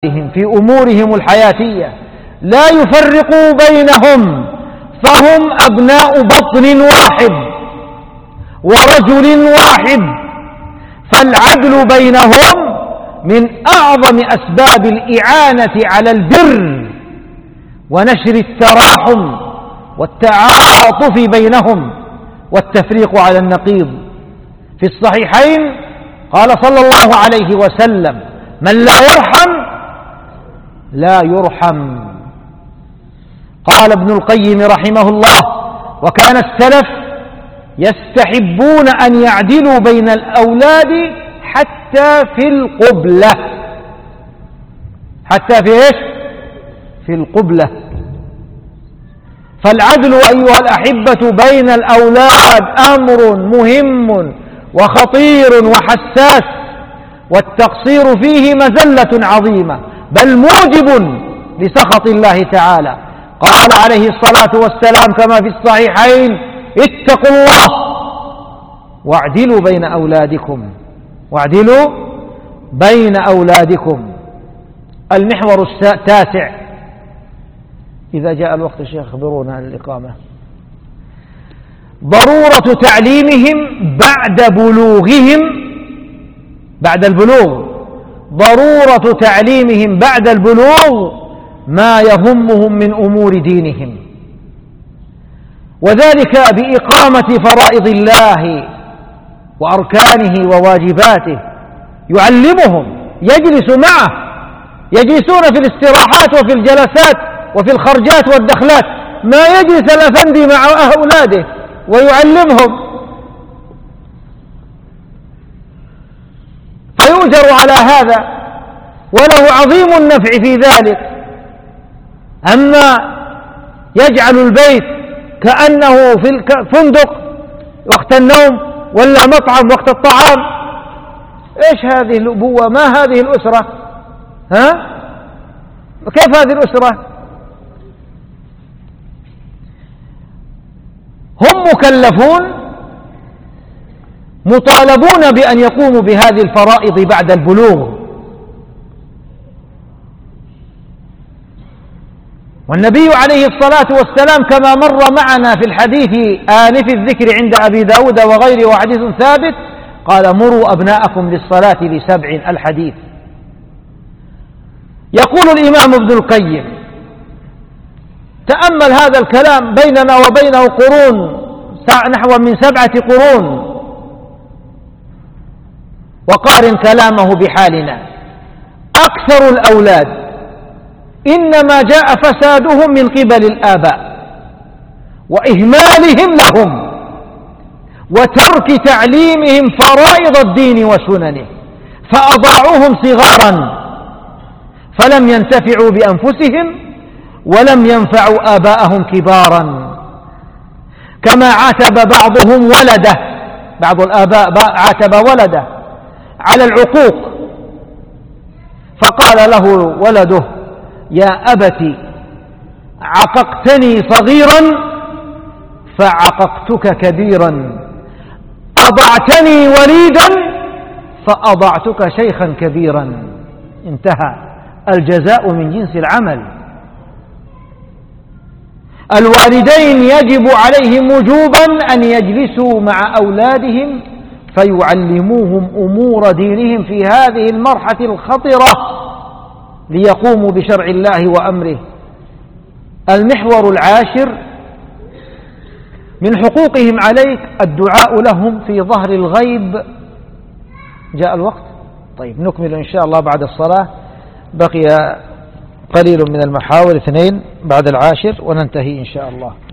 في أمورهم الحياتية لا يفرقوا بينهم، فهم أبناء بطن واحد ورجل واحد، فالعدل بينهم من أعظم أسباب الإعانة على البر ونشر التراحم والتعاطف بينهم والتفريق على النقيض. في الصحيحين قال صلى الله عليه وسلم: من لا يرحم لا يرحم. قال ابن القيم رحمه الله: وكان السلف يستحبون أن يعدلوا بين الأولاد حتى في القبلة. حتى في إيش؟ في القبلة. فالعدل أيها الأحبة بين الأولاد أمر مهم وخطير وحساس، والتقصير فيه مزلة عظيمة، بل موجب لسخط الله تعالى. قال عليه الصلاة والسلام كما في الصحيحين: اتقوا الله واعدلوا بين أولادكم، واعدلوا بين أولادكم. المحور التاسع، إذا جاء الوقت الشيخ اخبرونا عن الإقامة. ضرورة تعليمهم بعد بلوغهم، بعد البلوغ، ضرورة تعليمهم بعد البلوغ ما يهمهم من أمور دينهم، وذلك بإقامة فرائض الله وأركانه وواجباته. يعلمهم، يجلس معه، يجلسون في الاستراحات وفي الجلسات وفي الخرجات والدخلات، ما يجلس الأفندي مع أولاده ويعلمهم، فيؤجر على هذا وله عظيم النفع في ذلك. أما يجعل البيت كأنه في الفندق وقت النوم ولا مطعم وقت الطعام، إيش هذه الأبوة؟ ما هذه الأسرة؟ ها؟ كيف هذه الأسرة؟ هم مكلفون مطالبون بأن يقوموا بهذه الفرائض بعد البلوغ. والنبي عليه الصلاة والسلام كما مر معنا في الحديث آنف الذكر عند أبي داود وغيره وحديث ثابت، قال: مروا أبناءكم للصلاة ل7 الحديث. يقول الإمام ابن القيم: تأمل هذا الكلام، بيننا وبينه قرون نحو من 7 قرون، وقارن كلامه بحالنا. أكثر الأولاد إنما جاء فسادهم من قبل الآباء وإهمالهم لهم وترك تعليمهم فرائض الدين وسننه، فأضاعوهم صغارا فلم ينتفعوا بأنفسهم ولم ينفعوا آباءهم كبارا. كما عاتب بعضهم ولده، بعض الآباء عاتب ولده على العقوق، فقال له ولده: يا أبت عققتني صغيرا فعققتك كبيرا، أضعتني وليدا فأضعتك شيخا كبيرا. انتهى. الجزاء من جنس العمل. الوالدين يجب عليهم وجوبا أن يجلسوا مع أولادهم فيعلموهم أمور دينهم في هذه المرحلة الخطرة ليقوموا بشرع الله وأمره. المحور العاشر، من حقوقهم عليك الدعاء لهم في ظهر الغيب. جاء الوقت؟ طيب نكمل إن شاء الله بعد الصلاة، بقي قليل من المحاور 2 بعد 10 وننتهي إن شاء الله.